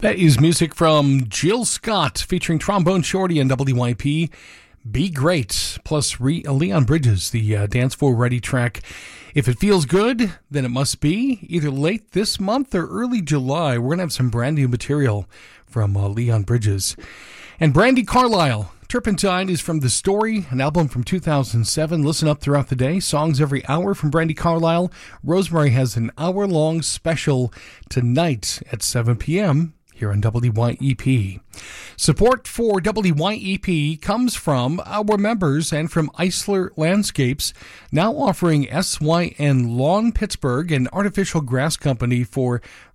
That is music from Jill Scott featuring Trombone Shorty and WYP. Be Great, plus Leon Bridges, the Dance for Ready track. If it feels good, then it must be either late this month or early July. We're going to have some brand new material from Leon Bridges. And Brandi Carlile, Turpentine is from The Story, an album from 2007. Listen up throughout the day. Songs every hour from Brandi Carlile. Rosemary has an hour-long special tonight at 7 p.m. here on WYEP. Support for WYEP comes from our members and from Eisler Landscapes, now offering SYN Lawn Pittsburgh, an artificial grass company for